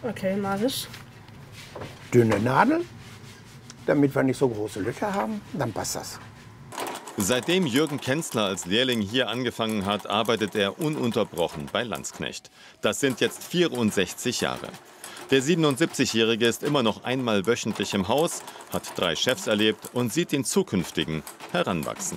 Okay, mach ich. Dünne Nadel, damit wir nicht so große Löcher haben, dann passt das. Seitdem Jürgen Kenzler als Lehrling hier angefangen hat, arbeitet er ununterbrochen bei Landsknecht. Das sind jetzt 64 Jahre. Der 77-Jährige ist immer noch einmal wöchentlich im Haus, hat 3 Chefs erlebt und sieht den zukünftigen heranwachsen.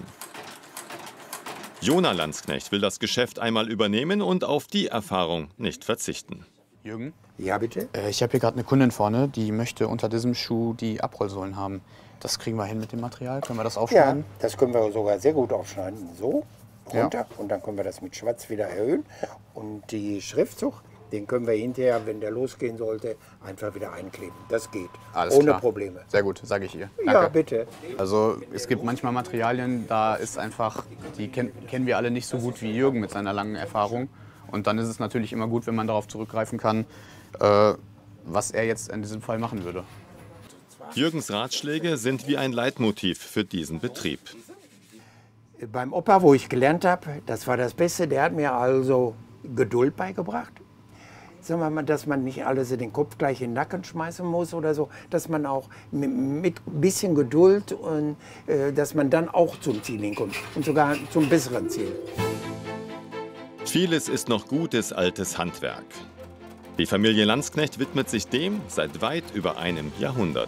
Jona Landsknecht will das Geschäft einmal übernehmen und auf die Erfahrung nicht verzichten. Jürgen? Ja, bitte? Ich habe hier gerade eine Kundin vorne, die möchte unter diesem Schuh die Abrollsohlen haben. Das kriegen wir hin mit dem Material. Können wir das aufschneiden? Ja, das können wir sogar sehr gut aufschneiden. So, runter. Ja. Und dann können wir das mit Schwarz wieder erhöhen. Und die Schriftzug, den können wir hinterher, wenn der losgehen sollte, einfach wieder einkleben. Das geht. Alles ohne klar. Probleme. Sehr gut, sage ich ihr. Danke. Ja, bitte. Also es gibt manchmal Materialien, da ist einfach, die kennen wir alle nicht so gut wie Jürgen mit seiner langen Erfahrung. Und dann ist es natürlich immer gut, wenn man darauf zurückgreifen kann, was er jetzt in diesem Fall machen würde. Jürgens Ratschläge sind wie ein Leitmotiv für diesen Betrieb. Beim Opa, wo ich gelernt habe, das war das Beste, der hat mir also Geduld beigebracht. Sagen wir mal, dass man nicht alles in den Kopf gleich in den Nacken schmeißen muss oder so, dass man auch mit ein bisschen Geduld und dass man dann auch zum Ziel hinkommt und sogar zum besseren Ziel. Vieles ist noch gutes altes Handwerk. Die Familie Landsknecht widmet sich dem seit weit über einem Jahrhundert.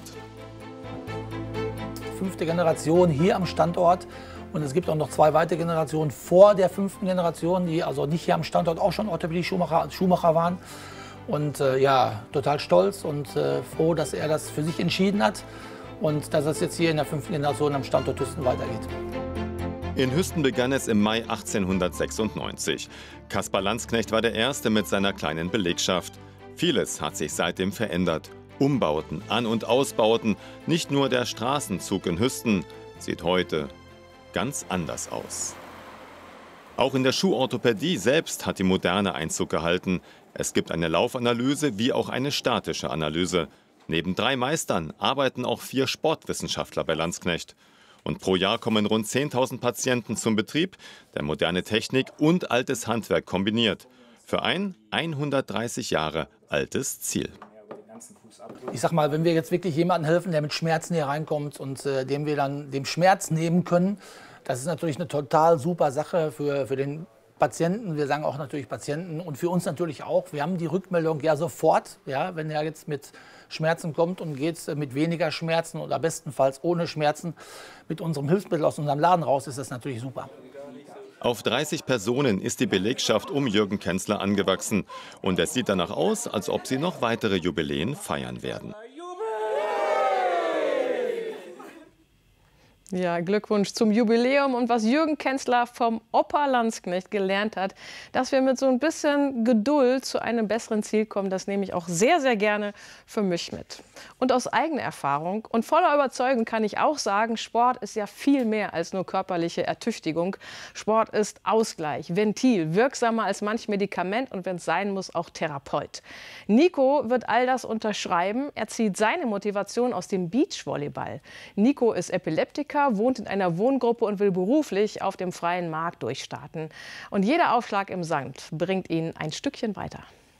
5. Generation hier am Standort. Und es gibt auch noch 2 weitere Generationen vor der 5. Generation, die also nicht hier am Standort auch schon Orthopädie-Schuhmacher waren. Und ja, total stolz und froh, dass er das für sich entschieden hat und dass es jetzt hier in der 5. Generation am Standort Hüsten weitergeht. In Hüsten begann es im Mai 1896. Kaspar Landsknecht war der Erste mit seiner kleinen Belegschaft. Vieles hat sich seitdem verändert. Umbauten, An- und Ausbauten, nicht nur der Straßenzug in Hüsten sieht heute ganz anders aus. Auch in der Schuhorthopädie selbst hat die Moderne Einzug gehalten. Es gibt eine Laufanalyse wie auch eine statische Analyse. Neben 3 Meistern arbeiten auch 4 Sportwissenschaftler bei Landsknecht. Und pro Jahr kommen rund 10.000 Patienten zum Betrieb, der moderne Technik und altes Handwerk kombiniert. Für ein 130 Jahre altes Ziel. Ich sag mal, wenn wir jetzt wirklich jemandem helfen, der mit Schmerzen hier reinkommt und dem wir dann den Schmerz nehmen können, das ist natürlich eine total super Sache für den Patienten. Wir sagen auch natürlich Patienten und für uns natürlich auch. Wir haben die Rückmeldung ja sofort, ja, wenn er jetzt mit Schmerzen kommt und geht mit weniger Schmerzen oder bestenfalls ohne Schmerzen mit unserem Hilfsmittel aus unserem Laden raus, ist das natürlich super. Auf 30 Personen ist die Belegschaft um Jürgen Kenzler angewachsen. Und es sieht danach aus, als ob sie noch weitere Jubiläen feiern werden. Ja, Glückwunsch zum Jubiläum und was Jürgen Kenzler vom Opa Landsknecht gelernt hat, dass wir mit so ein bisschen Geduld zu einem besseren Ziel kommen, das nehme ich auch sehr, sehr gerne für mich mit. Und aus eigener Erfahrung und voller Überzeugung kann ich auch sagen, Sport ist ja viel mehr als nur körperliche Ertüchtigung. Sport ist Ausgleich, Ventil, wirksamer als manch Medikament und wenn es sein muss, auch Therapeut. Nico wird all das unterschreiben. Er zieht seine Motivation aus dem Beachvolleyball. Nico ist Epileptiker, wohnt in einer Wohngruppe und will beruflich auf dem freien Markt durchstarten. Und jeder Aufschlag im Sand bringt ihn ein Stückchen weiter.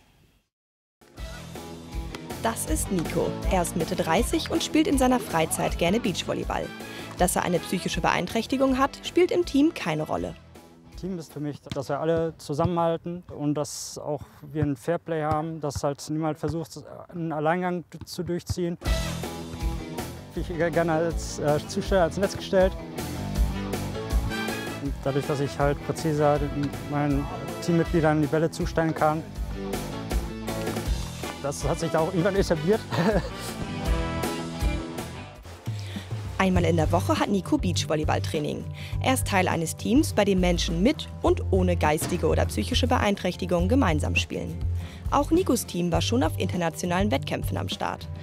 Das ist Nico. Er ist Mitte 30 und spielt in seiner Freizeit gerne Beachvolleyball. Dass er eine psychische Beeinträchtigung hat, spielt im Team keine Rolle. Team ist für mich, dass wir alle zusammenhalten und dass auch wir ein Fairplay haben, dass halt niemand versucht, einen Alleingang zu durchziehen. Ich gerne als Zusteller ans Netz gestellt. Und dadurch, dass ich halt präziser meinen Teammitgliedern die Bälle zustellen kann, das hat sich da auch irgendwann etabliert. Einmal in der Woche hat Nico Beachvolleyballtraining. Er ist Teil eines Teams, bei dem Menschen mit und ohne geistige oder psychische Beeinträchtigung gemeinsam spielen. Auch Nikos Team war schon auf internationalen Wettkämpfen am Start.